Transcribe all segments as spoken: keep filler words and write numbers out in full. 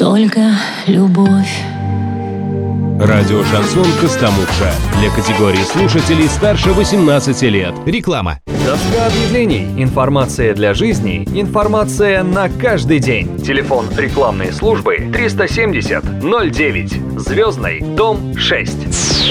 только любовь. Радио «Шансон» Костомукша. Для категории слушателей старше восемнадцати лет. Реклама. Доска объявлений. Информация для жизни. Информация на каждый день. Телефон рекламной службы триста семьдесят ноль девять. Звездный, дом шесть.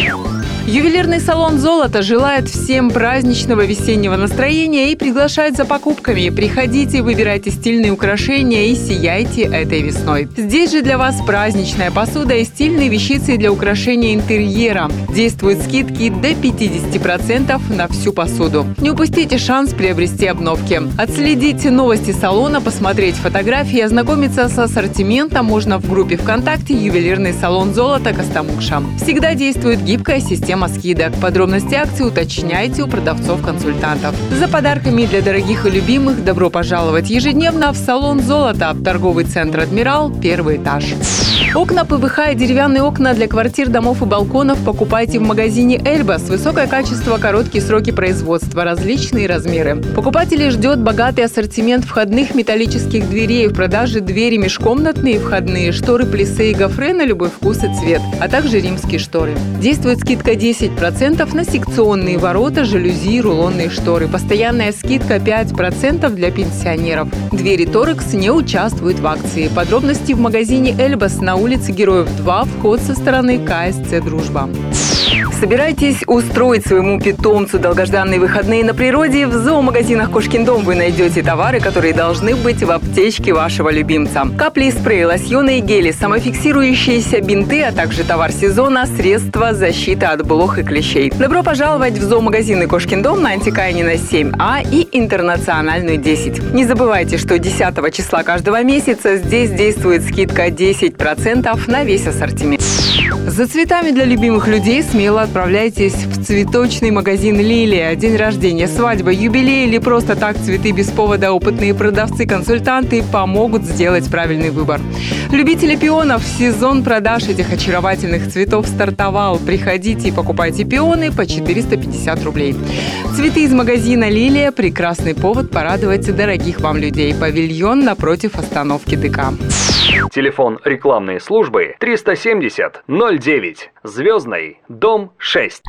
Ювелирный салон «Золото» желает всем праздничного весеннего настроения и приглашает за покупками. Приходите, выбирайте стильные украшения и сияйте этой весной. Здесь же для вас праздничная посуда и стильные вещицы для украшения интерьера. Действуют скидки до пятьдесят процентов на всю посуду. Не упустите шанс приобрести обновки. Отследить новости салона, посмотреть фотографии, ознакомиться с ассортиментом можно в группе ВКонтакте «Ювелирный салон «Золото» Костомукша». Всегда действует гибкая система скидок. Подробности акции уточняйте у продавцов-консультантов. За подарками для дорогих и любимых добро пожаловать ежедневно в салон «Золото», торговый центр «Адмирал», первый этаж. Окна ПВХ и деревянные окна для квартир, домов и балконов покупайте в магазине «Эльбас». Высокое качество, короткие сроки производства, различные размеры. Покупателей ждет богатый ассортимент входных металлических дверей. В продаже двери межкомнатные, входные, шторы плиссе и гофре на любой вкус и цвет, а также римские шторы. Действует скидка десять процентов на секционные ворота, жалюзи и рулонные шторы. Постоянная скидка пять процентов для пенсионеров. Двери «Торекс» не участвуют в акции. Подробности в магазине «Эльбас» на улице Героев два, вход со стороны КСЦ «Дружба». Собираетесь устроить своему питомцу долгожданные выходные на природе? В зоомагазинах «Кошкин дом» вы найдете товары, которые должны быть в аптечке вашего любимца. Капли и спреи, лосьоны и гели, самофиксирующиеся бинты, а также товар сезона, средства защиты от блох и клещей. Добро пожаловать в зоомагазины «Кошкин дом» на Антикаинина семь А и Интернациональную десять. Не забывайте, что десятого числа каждого месяца здесь действует скидка десять процентов на весь ассортимент. За цветами для любимых людей смело отправляйтесь в цветочный магазин «Лилия». День рождения, свадьба, юбилей или просто так цветы без повода. Опытные продавцы-консультанты помогут сделать правильный выбор. Любители пионов, сезон продаж этих очаровательных цветов стартовал. Приходите и покупайте пионы по четыреста пятьдесят рублей. Цветы из магазина «Лилия» – прекрасный повод порадовать дорогих вам людей. Павильон напротив остановки ДК. Телефон рекламной службы триста семьдесят ноль девять. Звездный, дом шесть.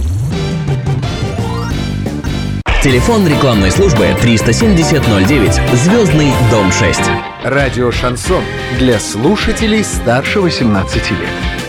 Телефон рекламной службы триста семьдесят ноль девять. Звездный, дом шесть. Радио «Шансон» для слушателей старше восемнадцати лет.